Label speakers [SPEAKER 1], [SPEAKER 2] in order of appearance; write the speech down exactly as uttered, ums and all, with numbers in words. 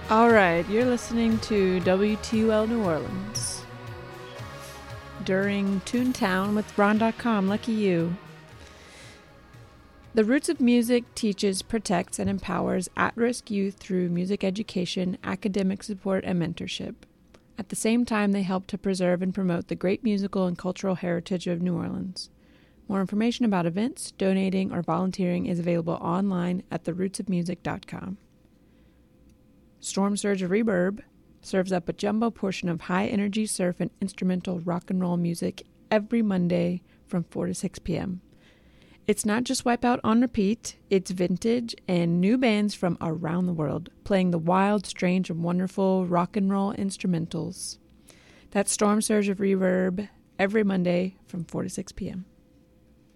[SPEAKER 1] All right, you're listening to W T U L New Orleans during Toontown with Ron dot com. Lucky you. The Roots of Music teaches, protects, and empowers at-risk youth through music education, academic support, and mentorship. At the same time, they help to preserve and promote the great musical and cultural heritage of New Orleans. More information about events, donating, or volunteering is available online at the roots of music dot com. Storm Surge Reverb serves up a jumbo portion of high-energy surf and instrumental rock and roll music every Monday from four to six p.m. It's not just Wipeout on repeat, it's vintage and new bands from around the world, playing the wild, strange, and wonderful rock and roll instrumentals. That's Storm Surge of Reverb every Monday from four to six p.m.